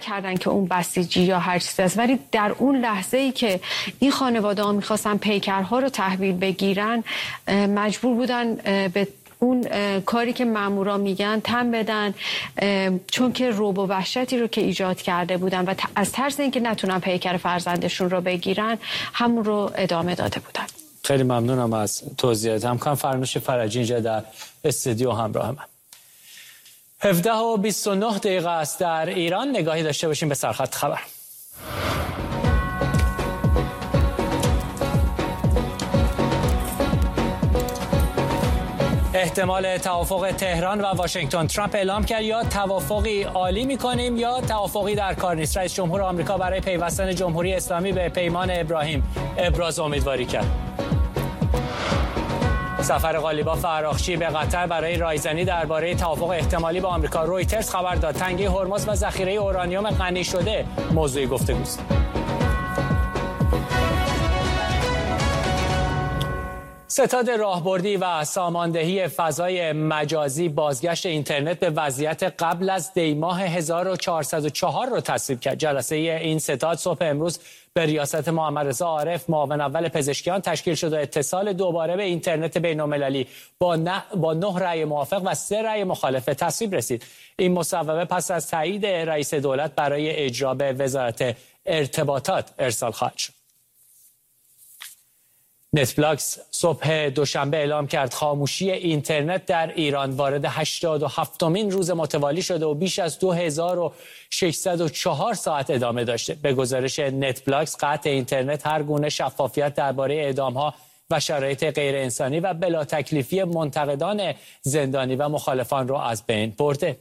کردن که اون بسیجی یا هر چیزی است، ولی در اون لحظه‌ای که این خانواده ها میخواستن پیکرها رو تحویل بگیرن مجبور بودن به اون کاری که مامورا میگن تن بدن، چون که رعب و وحشتی رو که ایجاد کرده بودن و از ترس اینکه نتونن پیکر فرزندشون رو بگیرن همون رو ادامه داده بودن. خیلی ممنونم از توضیحات. همکارم فرنوش فرجی اینجا در استودیو همراه من. 17:29 است در ایران. نگاهی داشته باشیم به سرخط خبر. احتمال توافق تهران و واشنگتن. ترامپ اعلام کرد یا توافقی عالی می‌کنیم یا توافقی در کار نیست. رئیس جمهور آمریکا برای پیوستن جمهوری اسلامی به پیمان ابراهیم ابراز امیدواری کرد. سفر قالیباف فراخچی به قطر برای رایزنی درباره توافق احتمالی با آمریکا. رویترز خبر داد تنگی هرمز و ذخیره اورانیوم غنی شده موضوع گفتگوست. ستاد راهبردی و ساماندهی فضای مجازی بازگشت اینترنت به وضعیت قبل از دیماه 1404 را تصویب کرد. جلسه این ستاد صبح امروز به ریاست محمد رضا عارف معاون اول پزشکیان تشکیل شد و اتصال دوباره به اینترنت بین‌المللی با 9 رأی موافق و 3 رأی مخالف تصویب رسید. این مصوبه پس از تایید رئیس دولت برای اجرا به وزارت ارتباطات ارسال خواهد شد. نتفلیکس صبح دوشنبه اعلام کرد خاموشی اینترنت در ایران وارد 87مین روز متوالی شده و بیش از 2604 ساعت ادامه داشته. به گزارش نتفلیکس قطع اینترنت هر گونه شفافیت درباره اعدام‌ها و شرایط غیر انسانی و بلا تکلیفی منتقدان زندانی و مخالفان را از بین برده.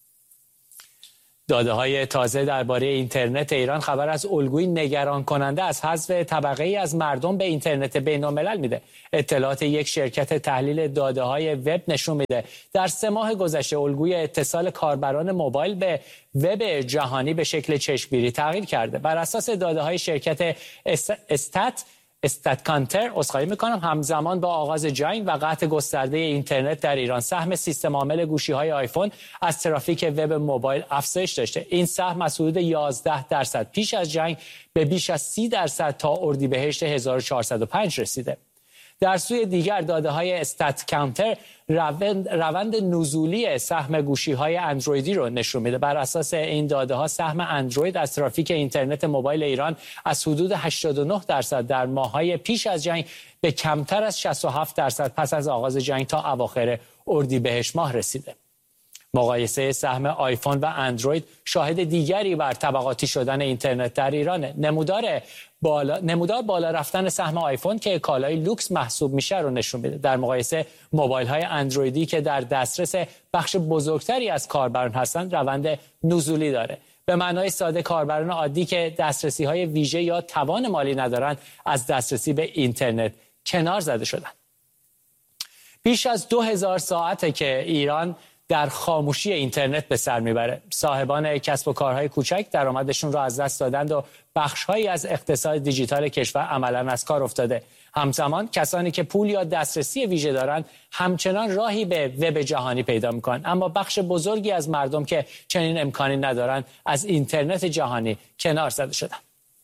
داده‌های تازه درباره اینترنت ایران خبر از الگویی نگران کننده از حذف طبقه‌ای از مردم به اینترنت بین‌الملل میده. اطلاعات یک شرکت تحلیل داده‌های وب نشون میده در 3 ماه گذشته الگوی اتصال کاربران موبایل به وب جهانی به شکل چشمگیری تغییر کرده. بر اساس داده‌های شرکت استاتکانتر عذرخواهی میکنم، همزمان با آغاز جنگ و قطع گسترده اینترنت در ایران سهم سیستم عامل گوشی‌های آیفون از ترافیک وب موبایل افزایش داشته. این سهم از حدود 11% پیش از جنگ به بیش از 30% تا اردیبهشت 1405 رسیده. در سوی دیگر داده‌های استاتکانتر روند نزولی سهم گوشی‌های اندرویدی رو نشون میده. بر اساس این داده‌ها سهم اندروید از ترافیک اینترنت موبایل ایران از حدود 89% در ماه‌های پیش از جنگ به کمتر از 67% پس از آغاز جنگ تا اواخر اردیبهشت ماه رسیده. مقایسه سهم آیفون و اندروید شاهد دیگری بر طبقاتی شدن اینترنت در ایران. نمودار بالا رفتن سهم آیفون که کالای لوکس محسوب میشه رو نشون میده. در مقایسه موبایل های اندرویدی که در دسترس بخش بزرگتری از کاربران هستند روند نزولی داره. به معنای ساده کاربران عادی که دسترسی های ویژه یا توان مالی ندارند از دسترسی به اینترنت کنار زده شدن. بیش از 2000 ساعته که ایران در خاموشی اینترنت به سر میبره. صاحبان کسب و کارهای کوچک درآمدشون را از دست دادند و بخش‌هایی از اقتصاد دیجیتال کشور عملاً از کار افتاده. همزمان کسانی که پول یا دسترسی ویژه دارند همچنان راهی به وب جهانی پیدا میکنن، اما بخش بزرگی از مردم که چنین امکانی ندارند از اینترنت جهانی کنار زده شدند.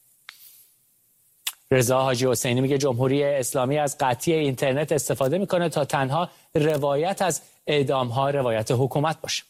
رضا حاجی حسینی میگه جمهوری اسلامی از قطعی اینترنت استفاده میکنه تا تنها روایت از اعدام‌ها روایت حکومت باشه.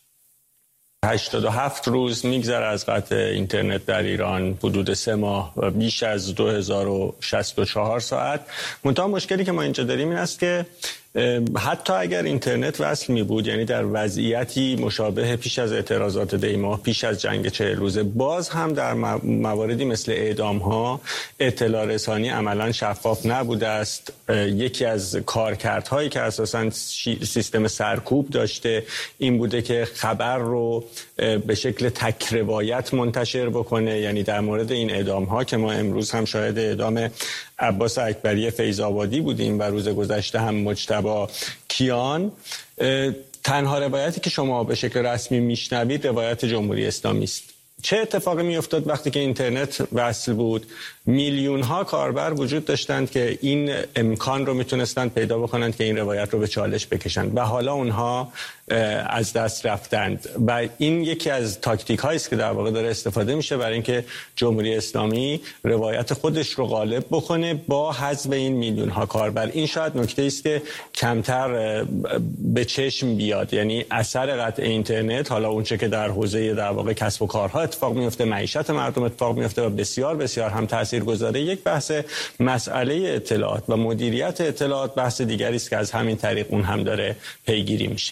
87 روز میگذره از قطع اینترنت در ایران، حدود 3 ماه و بیش از 2064 ساعت. منتها مشکلی که ما اینجا داریم این است که حتی اگر اینترنت وصل می بود، یعنی در وضعیتی مشابه پیش از اعتراضات دیماه، پیش از جنگ 40 روزه، باز هم در مواردی مثل اعدام ها اطلاع رسانی عملا شفاف نبوده است. یکی از کارکردهایی که اساساً سیستم سرکوب داشته این بوده که خبر رو به شکل تک روایت منتشر بکنه. یعنی در مورد این اعدام ها که ما امروز هم شاهد اعدام عباس اکبری فیض‌آبادی بودیم و روز گذشته هم مجتبی کیان، تنها روایتی که شما به شکل رسمی میشنوید روایت جمهوری اسلامی است. چه اتفاقی میافتاد وقتی که اینترنت وصل بود؟ میلیون ها کاربر وجود داشتند که این امکان رو میتونستند پیدا بکنند که این روایت رو به چالش بکشند و حالا اونها از دست رفتند و این یکی از تاکتیک هایی است که در واقع داره استفاده میشه برای اینکه جمهوری اسلامی روایت خودش رو غالب بکنه با حذف این میلیون ها کاربر. این شاید نکته است که کمتر به چشم بیاد، یعنی اثر قطع اینترنت، حالا اونچه که در حوزه در واقع کسب و کارها اتفاق میفته، معیشت مردم اتفاق میفته و بسیار بسیار هم تاثیرگذاره. یک بحث مسئله اطلاعات و مدیریت اطلاعات بحث دیگری است که از همین طریق اون هم داره پیگیری میشه.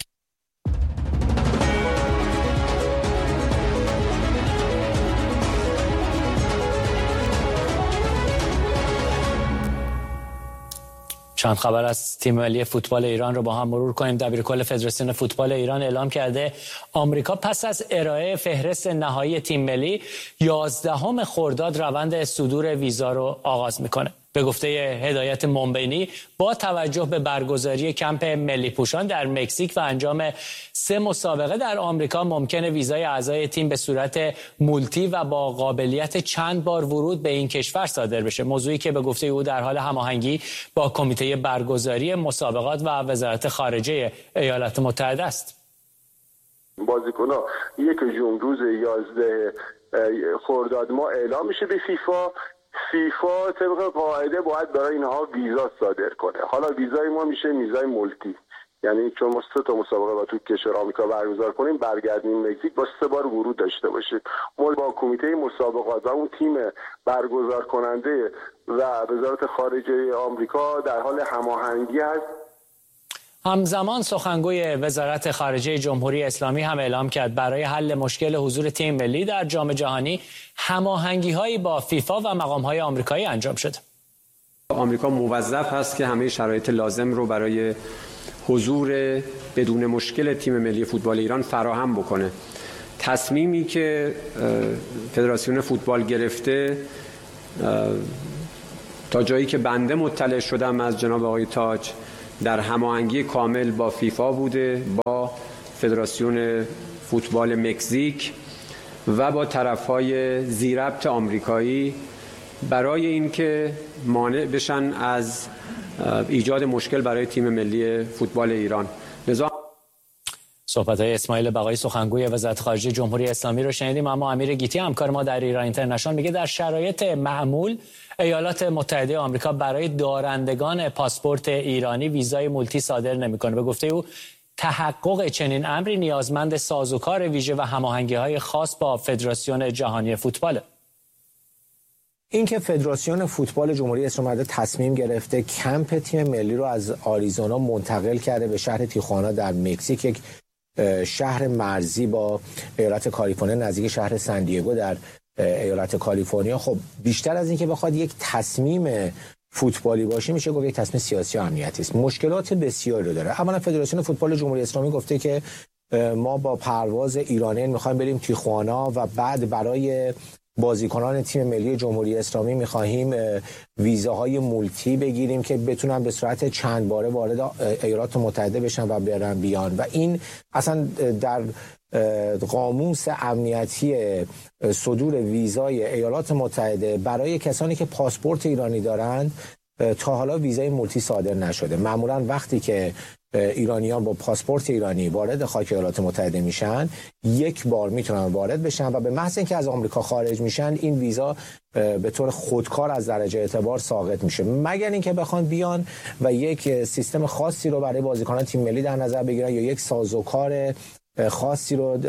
چند خبر از تیم ملی فوتبال ایران رو با هم مرور کنیم. دبیرکل فدراسیون فوتبال ایران اعلام کرده آمریکا پس از ارائه فهرست نهایی تیم ملی 11 خرداد روند صدور ویزا رو آغاز میکنه. به گفته هدایت منبینی با توجه به برگزاری کمپ ملی پوشان در مکزیک و انجام 3 مسابقه در آمریکا ممکنه ویزای اعضای تیم به صورت مولتی و با قابلیت چند بار ورود به این کشور صادر بشه. موضوعی که به گفته او در حال هماهنگی با کمیته برگزاری مسابقات و وزارت خارجه ایالات متحده است. بازیکن‌ها 1 ژوئن روز 11 خرداد ما اعلام میشه به فیفا طبق قاعده باید برای اینها ویزا صادر کنه. حالا ویزای ما میشه ویزای مولتی، یعنی چون ما 3 مسابقه با تو کشور آمریکا برگزار کنیم برگردیم مکزیک با 3 بار ورود داشته باشیم. ما با کمیته مسابقات و اون تیم برگزار کننده و وزارت خارجه آمریکا در حال هماهنگی است. همزمان سخنگوی وزارت خارجه جمهوری اسلامی هم اعلام کرد برای حل مشکل حضور تیم ملی در جام جهانی هماهنگی‌هایی با فیفا و مقام‌های آمریکایی انجام شد. آمریکا موظف است که همه شرایط لازم رو برای حضور بدون مشکل تیم ملی فوتبال ایران فراهم بکنه. تصمیمی که فدراسیون فوتبال گرفته تا جایی که بنده مطلع شدم از جناب آقای تاج در هماهنگی کامل با فیفا بوده، با فدراسیون فوتبال مکزیک و با طرف‌های ذی‌ربط آمریکایی برای اینکه مانع بشن از ایجاد مشکل برای تیم ملی فوتبال ایران. صحبت‌های اسماعیل بقایی سخنگوی وزارت خارجه جمهوری اسلامی رو شنیدیم. اما امیر گیتی همکار ما در ایران اینترنشنال میگه در شرایط معمول ایالات متحده آمریکا برای دارندگان پاسپورت ایرانی ویزای مولتی صادر نمی‌کنه. به گفته او تحقق چنین امری نیازمند سازوکار ویژه و هماهنگی‌های خاص با فدراسیون جهانی فوتبال. اینکه فدراسیون فوتبال جمهوری اسلامی تصمیم گرفته کمپ تیم ملی رو از آریزونا منتقل کرده به شهر تیخوانا در مکزیک، یک شهر مرزی با ایالت کالیفرنیا نزدیک شهر سن دیگو در ایالت کالیفرنیا، خب بیشتر از اینکه بخواد یک تصمیم فوتبالی باشه میشه گفت یک تصمیم سیاسی و امنیتی است. مشکلات بسیاری رو داره. اولا فدراسیون فوتبال جمهوری اسلامی گفته که ما با پرواز ایرانیان میخوایم بریم تیخوانا و بعد برای بازیکنان تیم ملی جمهوری اسلامی می‌خواهیم ویزاهای مولتی بگیریم که بتونن به صورت چند باره وارد ایالات متحده بشن و برن بیان و این اصلا در قاموس امنیتی صدور ویزای ایالات متحده برای کسانی که پاسپورت ایرانی دارند تا حالا ویزای مولتی صادر نشده. معمولا وقتی که ایرانیان با پاسپورت ایرانی وارد خاک ایالات متحده میشن یک بار میتونن وارد بشن و به محض اینکه از آمریکا خارج میشن این ویزا به طور خودکار از درجه اعتبار ساقط میشه، مگر اینکه بخوان بیان و یک سیستم خاصی رو برای بازیکنان تیم ملی در نظر بگیرن یا یک سازوکار خاصی رو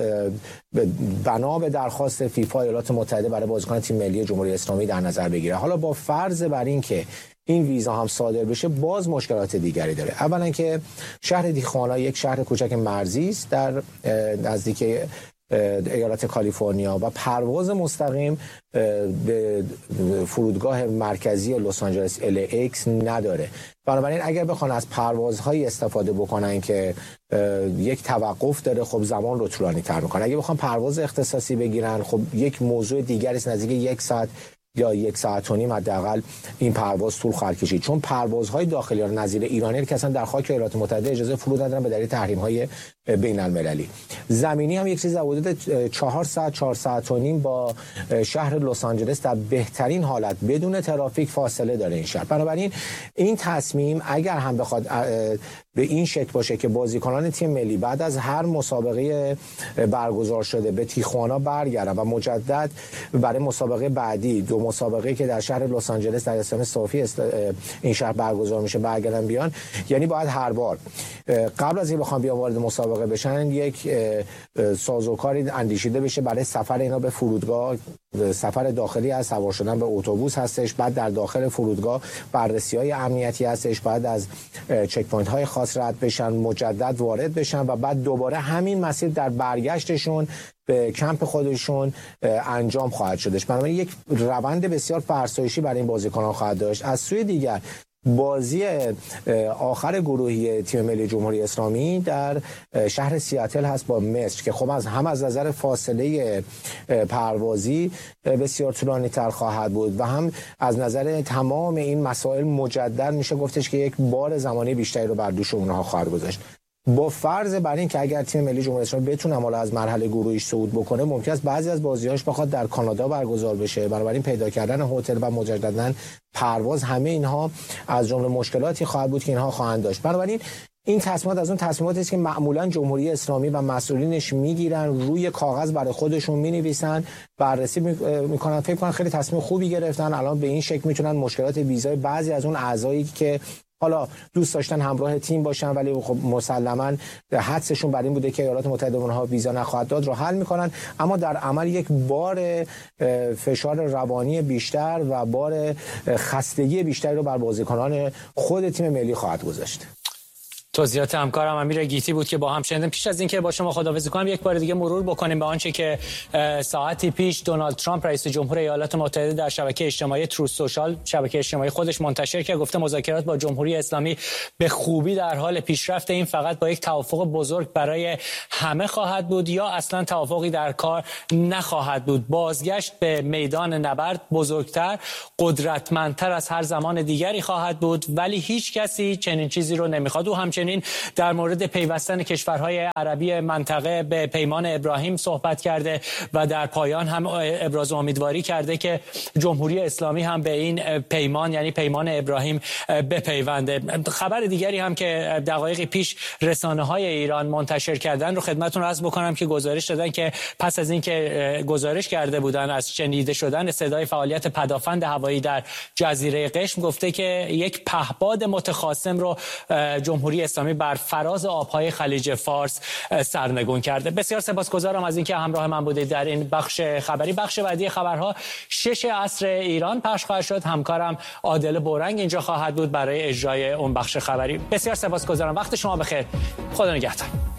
بنا به درخواست فیفا ایالات متحده برای بازیکنان تیم ملی جمهوری اسلامی در نظر بگیره. حالا با فرض بر این که این ویزا هم صادر بشه باز مشکلات دیگری داره. اولا که شهر تیخوانا یک شهر کوچک مرزی است در نزدیک ایالت کالیفرنیا و پرواز مستقیم به فرودگاه مرکزی لس آنجلس LAX نداره. بنابراین اگر بخوان از پروازهای استفاده بکنن که یک توقف داره، خب زمان رو طولانی تر میکنه. اگه بخوان پرواز اختصاصی بگیرن خب یک موضوع دیگری است، نزدیک 1 ساعت یا 1.5 ساعت حداقل این پرواز طول خواهد کشید، چون پروازهای داخلی ها نظیر ایرانی که اصلا در خاک ایالات متحده اجازه فرود ندارن به دلیل تحریم‌های بین المللی. زمینی هم یک چیز حدود 4 ساعت و نیم با شهر لس آنجلس در بهترین حالت بدون ترافیک فاصله داره این شهر. بنابراین این تصمیم اگر هم بخواد به این شکل باشه که بازیکنان تیم ملی بعد از هر مسابقه برگزار شده به تیخوانا برگردن و مجدد برای مسابقه بعدی 2 مسابقه که در شهر لس آنجلس در استان صافی این شهر برگزار میشه برگردن بیان، یعنی باید هر بار قبل از اینکه بخوام بیان وارد مسابقه بشن یک سازوکاری اندیشیده بشه برای سفر اینا به فرودگاه. سفر داخلی از سوار شدن به اتوبوس هستش، بعد در داخل فرودگاه بررسی‌های امنیتی هستش، بعد از چک پوینت های خاص رد بشن، مجدد وارد بشن و بعد دوباره همین مسیر در برگشتشون به کمپ خودشون انجام خواهد شدش. بنابراین یک روند بسیار فرسایشی برای این بازیکنان خواهد داشت. از سوی دیگر بازی آخر گروهی تیم ملی جمهوری اسلامی در شهر سیاتل هست با مصر که خب هم از نظر فاصله پروازی بسیار طولانی تر خواهد بود و هم از نظر تمام این مسائل مجدد میشه گفتش که یک بار زمانی بیشتری رو بر دوش اونها خواهد گذاشت. با فرض بر این که اگر تیم ملی جمهوری اسلامی بتونه حالا از مرحله گروهیش صعود بکنه، ممکن است بعضی از بازی‌هاش بخواد در کانادا برگزار بشه. بنابراین پیدا کردن هتل و مجدداً پرواز، همه اینها از جمله مشکلاتی خواهد بود که اینها خواهند داشت. بنابراین این تصمیمات از اون تصمیماتی است که معمولاً جمهوری اسلامی و مسئولینش میگیرن، روی کاغذ برای خودشون مینویسن، بررسی میکنن، فکر کنن خیلی تصمیم خوبی گرفتن، الان به این شکل میتونن مشکلات ویزای بعضی از اون اعضایی که حالا دوست داشتن همراه تیم باشن ولی خب مسلماً حدسشون بر این بوده که ایالات متحده اونها ویزا نخواهد داد رو حل میکنن، اما در عمل یک بار فشار روانی بیشتر و بار خستگی بیشتری رو بر بازیکنان خود تیم ملی خواهد گذاشت. توضیحات همکارم امیر گیتی بود که با هم شنیدیم. پیش از اینکه با شما خداحافظی کنم یک بار دیگه مرور بکنیم به آنچه که ساعتی پیش دونالد ترامپ رئیس جمهور ایالات متحده در شبکه اجتماعی تروث سوشال، شبکه اجتماعی خودش منتشر کرد. گفته مذاکرات با جمهوری اسلامی به خوبی در حال پیشرفت، این فقط با یک توافق بزرگ برای همه خواهد بود یا اصلا توافقی در کار نخواهد بود. بازگشت به میدان نبرد بزرگتر، قدرتمندتر از هر زمان دیگری خواهد بود، ولی هیچ کسی چنین چیزی رو نمیخواد. و همچنین در مورد پیوستن کشورهای عربی منطقه به پیمان ابراهیم صحبت کرده و در پایان هم ابراز امیدواری کرده که جمهوری اسلامی هم به این پیمان یعنی پیمان ابراهیم بپیونده. خبر دیگری هم که دقایقی پیش رسانه‌های ایران منتشر کردن رو خدمتتون عرض بکنم که گزارش دادن که پس از اینکه گزارش کرده بودن از شنیده شدن صدای فعالیت پدافند هوایی در جزیره قشم، گفته که یک پهپاد متخاصم رو جمهوری اسلامی بر فراز آبهای خلیج فارس سرنگون کرده. بسیار سپاسگزارم از اینکه همراه من بودید در این بخش خبری. بخش بعدی خبرها 6 عصر ایران پخش خواهد شد. همکارم عادل بورنگ اینجا خواهد بود برای اجرای اون بخش خبری. بسیار سپاسگزارم. وقت شما بخیر. خدا نگهدار.